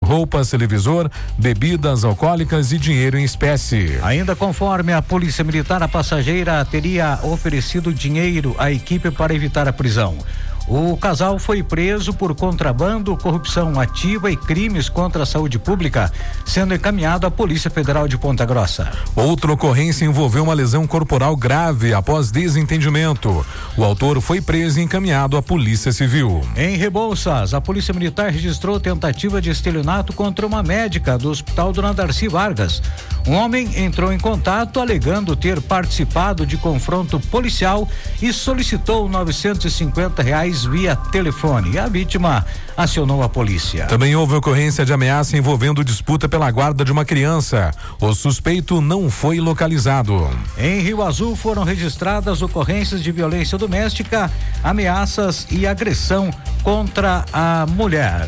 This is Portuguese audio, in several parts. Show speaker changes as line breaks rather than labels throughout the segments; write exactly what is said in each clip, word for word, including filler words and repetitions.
roupas, televisor, bebidas alcoólicas e dinheiro em espécie.
Ainda conforme a Polícia Militar, a passageira teria oferecido dinheiro à equipe para evitar a prisão. O casal foi preso por contrabando, corrupção ativa e crimes contra a saúde pública, sendo encaminhado à Polícia Federal de Ponta Grossa.
Outra ocorrência envolveu uma lesão corporal grave após desentendimento. O autor foi preso e encaminhado à Polícia Civil.
Em Rebouças, a Polícia Militar registrou tentativa de estelionato contra uma médica do Hospital Dona Darcy Vargas. Um homem entrou em contato alegando ter participado de confronto policial e solicitou novecentos e cinquenta reais via telefone. A vítima acionou a polícia.
Também houve ocorrência de ameaça envolvendo disputa pela guarda de uma criança. O suspeito não foi localizado.
Em Rio Azul foram registradas ocorrências de violência doméstica, ameaças e agressão contra a mulher.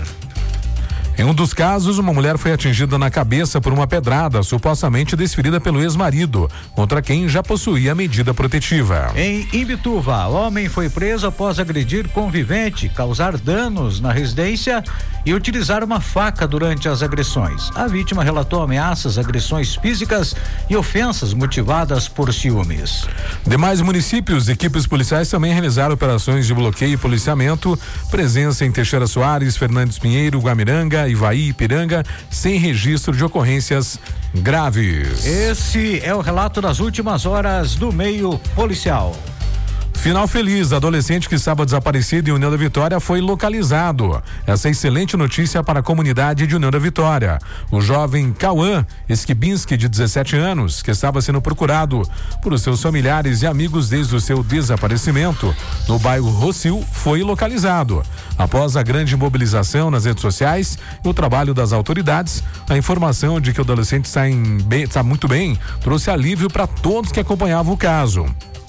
Em um dos casos, uma mulher foi atingida na cabeça por uma pedrada, supostamente desferida pelo ex-marido, contra quem já possuía medida protetiva.
Em Imbituva, homem foi preso após agredir convivente, causar danos na residência e utilizar uma faca durante as agressões. A vítima relatou ameaças, agressões físicas e ofensas motivadas por ciúmes.
Demais municípios, equipes policiais também realizaram operações de bloqueio e policiamento, presença em Teixeira Soares, Fernandes Pinheiro, Guamiranga, Ivaí, Ipiranga, sem registro de ocorrências graves.
Esse é o relato das últimas horas do meio policial.
Final feliz, adolescente que estava desaparecido em União da Vitória foi localizado. Essa excelente notícia para a comunidade de União da Vitória. O jovem Cauã Skibinski, de dezessete anos, que estava sendo procurado por seus familiares e amigos desde o seu desaparecimento no bairro Rossio, foi localizado. Após a grande mobilização nas redes sociais e o trabalho das autoridades, a informação de que o adolescente está, em bem, está muito bem trouxe alívio para todos que acompanhavam o caso.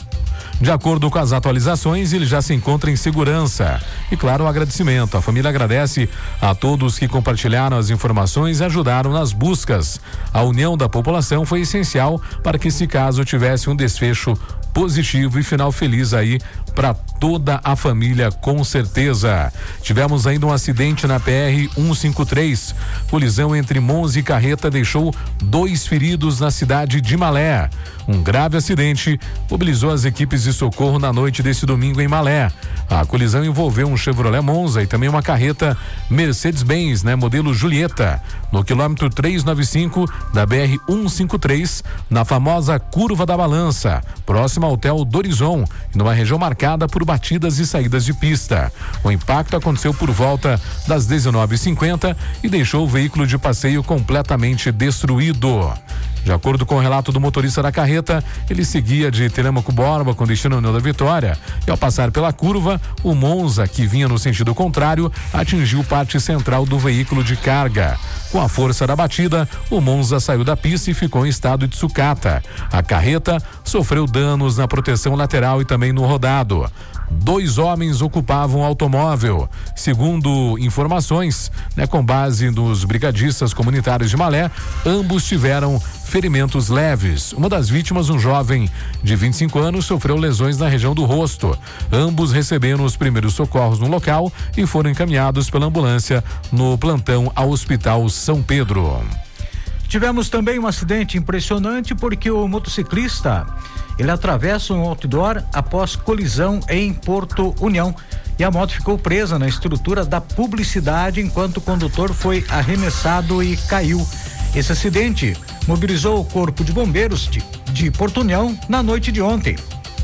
De acordo com as atualizações, ele já se encontra em segurança. E claro, um agradecimento. A família agradece a todos que compartilharam as informações e ajudaram nas buscas. A união da população foi essencial para que esse caso tivesse um desfecho positivo e final feliz aí para toda a família, com certeza. Tivemos ainda um acidente na P R cento e cinquenta e três. Colisão entre Monza e Carreta deixou dois feridos na cidade de Malé. Um grave acidente mobilizou as equipes de socorro na noite desse domingo em Malé. A colisão envolveu um Chevrolet Monza e também uma carreta Mercedes-Benz, né, modelo Julieta, no quilômetro trezentos e noventa e cinco da B R cento e cinquenta e três, na famosa Curva da Balança, próximo ao Hotel Dorizon, numa região marcada por batidas e saídas de pista. O impacto aconteceu por volta das dezenove e cinquenta e deixou o veículo de passeio completamente destruído. De acordo com o relato do motorista da carreta, ele seguia de Telêmaco Borba com destino à União da Vitória e, ao passar pela curva, o Monza, que vinha no sentido contrário, atingiu parte central do veículo de carga. Com a força da batida, o Monza saiu da pista e ficou em estado de sucata. A carreta sofreu danos na proteção lateral e também no rodado. Dois homens ocupavam o automóvel. Segundo informações, né, com base nos brigadistas comunitários de Malé, ambos tiveram ferimentos leves. Uma das vítimas, um jovem de vinte e cinco anos, sofreu lesões na região do rosto. Ambos receberam os primeiros socorros no local e foram encaminhados pela ambulância no plantão ao Hospital São Pedro.
Tivemos também um acidente impressionante porque o motociclista, ele atravessa um outdoor após colisão em Porto União e a moto ficou presa na estrutura da publicidade enquanto o condutor foi arremessado e caiu. Esse acidente mobilizou o Corpo de Bombeiros de, de Porto União na noite de ontem.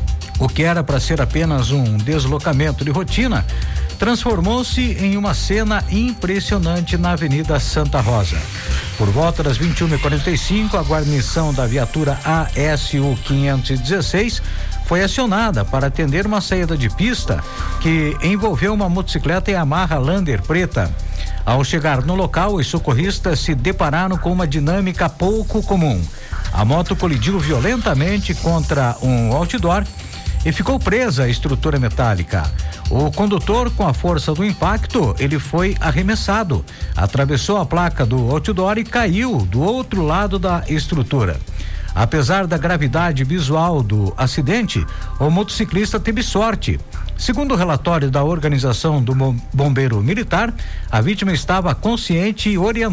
O que era para ser apenas um deslocamento de rotina transformou-se em uma cena impressionante na Avenida Santa Rosa. Por volta das vinte e uma e quarenta e cinco, a guarnição da viatura A S U quinhentos e dezesseis foi acionada para atender uma saída de pista que envolveu uma motocicleta Yamaha Lander preta. Ao chegar no local, os socorristas se depararam com uma dinâmica pouco comum. A moto colidiu violentamente contra um outdoor e ficou presa à estrutura metálica. O condutor, com a força do impacto, ele foi arremessado, atravessou a placa do outdoor e caiu do outro lado da estrutura. Apesar da gravidade visual do acidente, o motociclista teve sorte. Segundo o relatório da organização do bombeiro militar, a vítima estava consciente e orientada